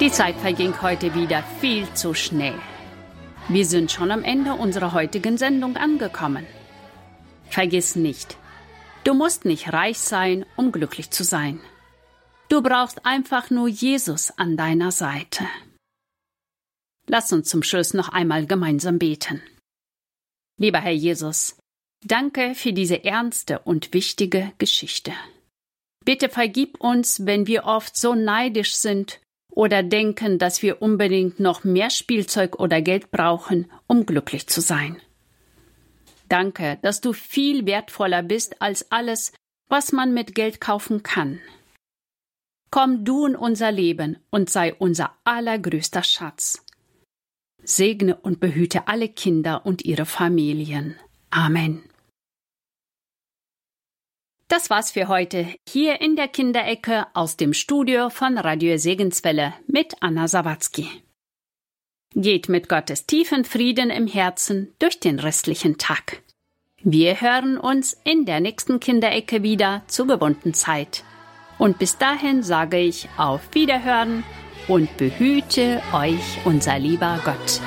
Die Zeit verging heute wieder viel zu schnell. Wir sind schon am Ende unserer heutigen Sendung angekommen. Vergiss nicht, du musst nicht reich sein, um glücklich zu sein. Du brauchst einfach nur Jesus an deiner Seite. Lass uns zum Schluss noch einmal gemeinsam beten. Lieber Herr Jesus, danke für diese ernste und wichtige Geschichte. Bitte vergib uns, wenn wir oft so neidisch sind oder denken, dass wir unbedingt noch mehr Spielzeug oder Geld brauchen, um glücklich zu sein. Danke, dass du viel wertvoller bist als alles, was man mit Geld kaufen kann. Komm du in unser Leben und sei unser allergrößter Schatz. Segne und behüte alle Kinder und ihre Familien. Amen. Das war's für heute hier in der Kinderecke aus dem Studio von Radio Segenswelle mit Anna Sawatzki. Geht mit Gottes tiefen Frieden im Herzen durch den restlichen Tag. Wir hören uns in der nächsten Kinderecke wieder zur gewohnten Zeit. Und bis dahin sage ich auf Wiederhören und behüte euch unser lieber Gott.